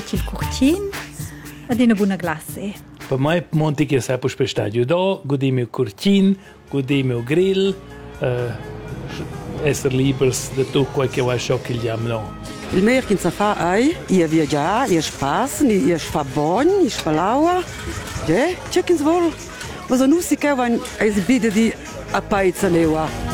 il curtin ed ina buna glacé. Per me monti che sai per stadio do, godim il curtin, godim il grill, esser libers de tutto quel che vuoi ciò che gli amo. Il meglio che si fa è viaggiare, spassen, fa bagno, fa l'aua. C'è che si vuole. Ma se non si chiama, è sbida di a paese lewa.